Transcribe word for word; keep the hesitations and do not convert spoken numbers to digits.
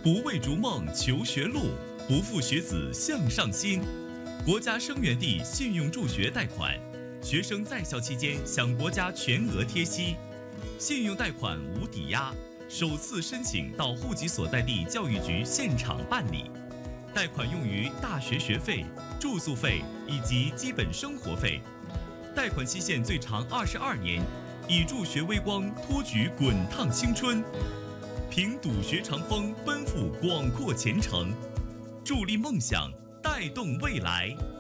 不为逐梦求学路，不负学子向上心。国家生源地信用助学贷款，学生在校期间享国家全额贴息，信用贷款无抵押，首次申请到户籍所在地教育局现场办理。贷款用于大学学费、住宿费以及基本生活费，贷款期限最长二十二年，以助学微光托举滚烫青春，凭笃学长风奔赴广阔前程，助力梦想，带动未来。